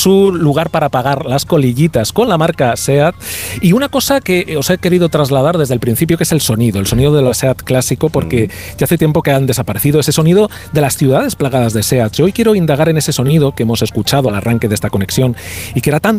su lugar para pagar las colillitas con la marca SEAT. Y una cosa que os he querido trasladar desde el principio, que es el sonido de la SEAT clásico, porque ya hace tiempo que han desaparecido ese sonido de las ciudades plagadas de SEAT. Yo hoy quiero indagar en ese sonido que hemos escuchado al arranque de esta conexión y que era tan